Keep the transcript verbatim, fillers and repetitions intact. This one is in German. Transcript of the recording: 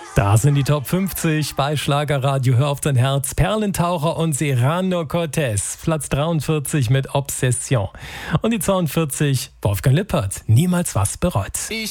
Da sind die Top fünfzig bei Schlagerradio. Hör auf dein Herz. Perlentaucher und Serrano Cortez. Platz dreiundvierzig mit Obsession. Und die zweiundvierzig, Wolfgang Lippert. Niemals was bereut. Ich